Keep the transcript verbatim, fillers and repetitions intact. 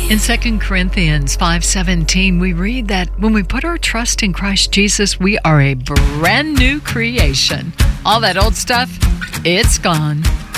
In Second Corinthians five seventeen, we read that when we put our trust in Christ Jesus, we are a brand new creation. All that old stuff, it's gone.